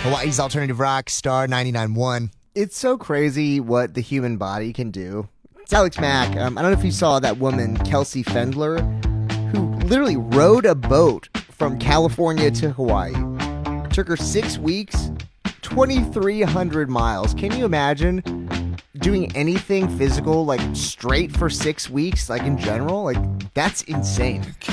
Hawaii's Alternative Rock, Star 99.1. It's so crazy what the human body can do. It's Alex Mack. I don't know if you saw that woman, Kelsey Fendler, who literally rowed a boat from California to Hawaii. It took her 6 weeks, 2,300 miles. Can you imagine doing anything physical, like straight for 6 weeks, like in general? Like, that's insane.